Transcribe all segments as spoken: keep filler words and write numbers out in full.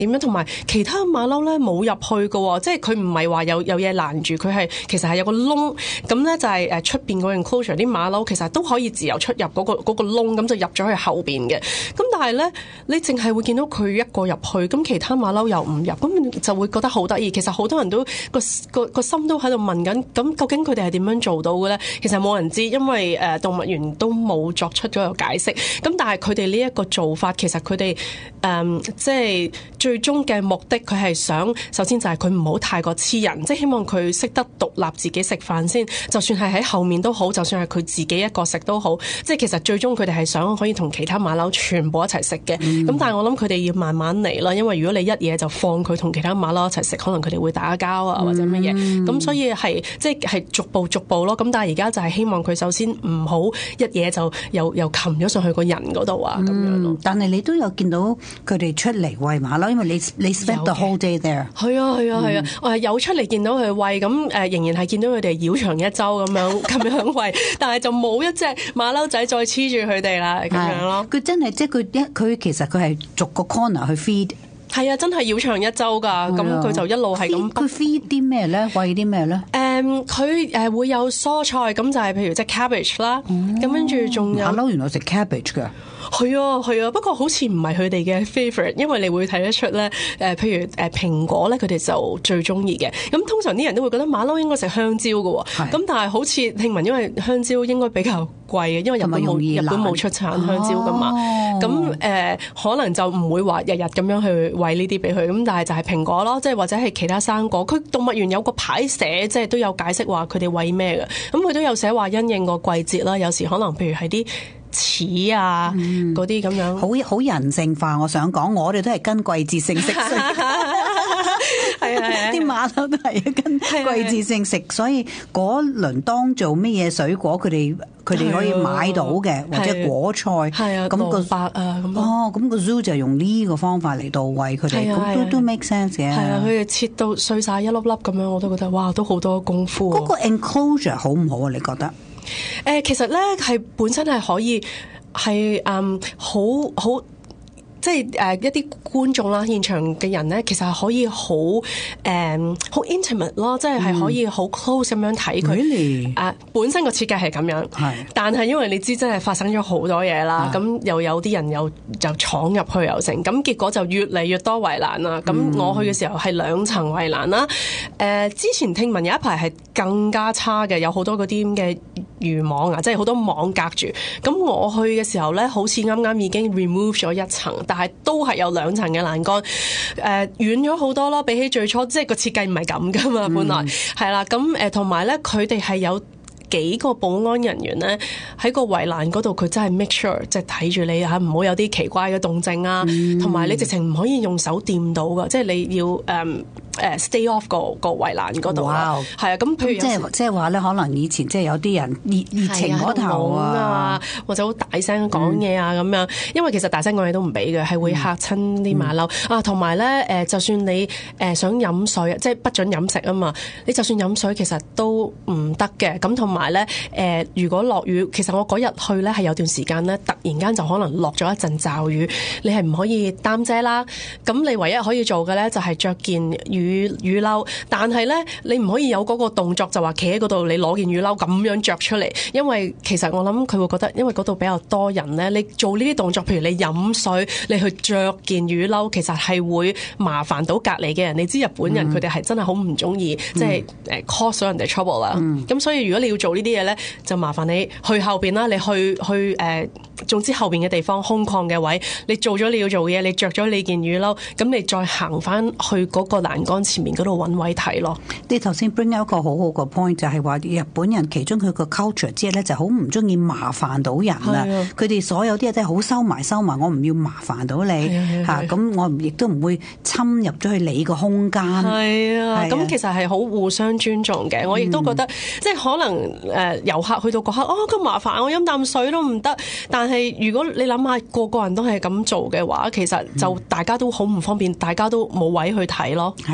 點樣，同埋其他馬騮咧冇入去嘅，即係佢唔係話有有嘢攔住，佢係其實係有個窿，咁咧就係誒出邊嗰 enclosure 啲馬騮其實都可以自由出入嗰個嗰個窿，咁就入咗去後邊嘅。咁但係咧，你淨係會見到佢一個入去，咁其他馬騮又唔入，咁就會覺得好得意。其實好多人都個個個心都喺度問緊，咁究竟佢哋係點樣做到嘅咧？其實冇人知，因為誒動物園都冇作出咗個解釋。咁但係佢哋呢一個做法，其實佢哋誒即係最終嘅目的，佢係想首先就係佢唔好太過黐人，即係希望佢識得獨立自己食飯先。就算係喺後面都好，就算係佢自己一個食都好。即係其實最終佢哋係想可以同其他馬騮全部一齊食嘅。咁、嗯、但係我諗佢哋要慢慢嚟啦，因為如果你一嘢就放佢同其他馬騮一齊食，可能佢哋會打交啊或者乜嘢。咁、嗯、所以係即係逐步逐步咯。咁但係而家就係希望佢首先唔好一嘢就又又擒咗上去個人嗰度啊咁樣咯。 但係你都有見到佢哋出嚟餵馬騮，因為你你 spend the whole day there。 係啊係啊係啊，我係有出嚟見到佢餵，咁誒仍然係見到佢哋繞場一周咁樣咁樣餵，但係就冇一隻馬騮仔再黐住佢哋啦咁樣咯。 佢真係即係佢一佢其實佢係逐個 corner 去 feed。 係啊，真係繞場一周㗎，咁佢就一路係咁。 佢 feed 啲咩咧？餵啲咩咧？ 誒，佢誒會有蔬菜，咁就係譬如即係 cabbage 啦，咁跟住仲有。 馬騮原來食 cabbage 㗎。 係啊係啊，不過好似唔係佢哋嘅 favourite，因為你會睇得出咧誒，譬如誒蘋果咧，佢哋就最中意嘅。咁通常啲人都會覺得馬騮應該食香蕉嘅喎，咁但係好似聽聞因為香蕉應該比較貴嘅，因為日本冇日本冇出產香蕉㗎嘛。咁、哦、誒、呃、可能就唔會話日日咁樣去餵呢啲俾佢，咁但係就係蘋果咯，即係或者係其他生果。佢動物園有個牌寫，即係都有解釋話佢哋餵咩嘅。咁佢都有寫話因應個季節啦，有時可能譬如係啲柿啊嗰啲咁樣， 好好人性化。我想講，我哋都係跟季節性食水，係啊，啲馬騮都係跟季節性食，所以嗰輪當做乜嘢水果，佢哋佢哋可以買到嘅，或者果菜， 係啊，咁個白啊咁。 哦，咁個 zoo 就用呢個方法嚟到餵佢哋，咁都都 make sense 嘅。 係啊，佢哋切到碎晒一粒粒咁樣，我都覺得哇，都好多功夫。 嗰個 enclosure 好唔好啊？你覺得？ 誒，其實咧係本身係可以係誒好好。即係誒一啲觀眾啦，現場嘅人咧，其實係可以好誒好 intimate 咯，即係係可以好 close 咁樣睇佢。 Really? 啊，本身個設計係咁樣，係，但係因為你知真係發生咗好多嘢啦，咁又有啲人又就闖入去又成，咁結果就越嚟越多圍欄啦。咁、嗯、我去嘅時候係兩層圍欄啦。誒、呃，之前聽聞有一排係更加差嘅，有好多嗰啲咁嘅漁網啊，即係好多網隔住。咁我去嘅時候咧，好似啱啱已經 remove 咗一層。但係都係有兩層嘅欄杆，誒、呃、遠咗好多咯，比起最初，即係個設計唔係咁噶嘛，本來係啦，咁誒同埋咧，佢哋係有幾個保安人員咧喺個圍欄嗰度，佢真係 make sure 即係睇住你嚇，唔好有啲奇怪嘅動靜啊，同、嗯、埋你直情唔可以用手掂到噶，即係你要誒。Um, Uh, stay off 個個圍欄嗰度啊，係啊，咁譬如即係即係話咧，可能以前即係有啲人熱熱情嗰頭啊， 或者好大聲講嘢啊咁、嗯、樣，因為其實大聲講嘢都唔俾嘅，係會嚇親啲馬騮、嗯、啊。同埋咧誒，就算你誒想飲水，即係不准飲食啊嘛，你就算飲水其實都唔得嘅。咁同埋咧誒，如果落雨，其實我嗰日去咧係有段時間咧，突然間就可能落咗一陣驟雨，你係唔可以擔遮啦。咁你唯一可以做嘅咧就係着件雨雨褸，但係咧你唔可以有嗰個動作就話企喺嗰度，你攞件雨褸咁樣着出嚟，因為其實我諗佢會覺得，因為嗰度比較多人咧，你做呢啲動作，譬如你飲水，你去着件雨褸，其實係會麻煩到隔離嘅人。你知日本人佢哋係真係好唔中意，即係誒 cause 咗人哋 trouble 啦。咁、嗯、所以如果你要做呢啲嘢咧，就麻煩你去後邊啦，你去去誒、呃，總之後邊嘅地方空曠嘅位，你做咗你要做嘅嘢，你着咗你件雨褸，咁你再行翻去嗰個欄杆前面嗰度揾位睇咯。 你頭先 bring 一個好好個 point， 就係話日本人其中佢個 culture 之後咧，就好唔中意麻煩到人啦。佢哋所有啲嘢都係好收埋收埋，我唔要麻煩到你嚇，咁我亦都唔會侵入咗去你個空間。係啊，咁其實係好互相尊重嘅。我亦都覺得，嗯、即係可能誒、呃、遊客去到嗰刻，哦咁麻煩，我飲啖水都唔得。但係如果你諗下個個人都係咁做嘅話，其實就大家都好唔方便，大家都冇位去睇咯。係。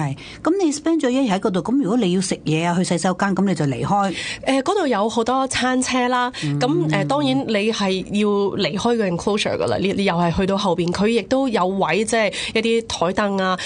係，咁你 spend 咗一日喺嗰度，咁如果你要食嘢啊，去洗手間，咁你就離開。 誒嗰度有好多餐車啦，咁誒、嗯、當然你係要離開個 enclosure 噶啦，你你又係去到後邊，佢亦都有位即係、就是、一啲台凳啊，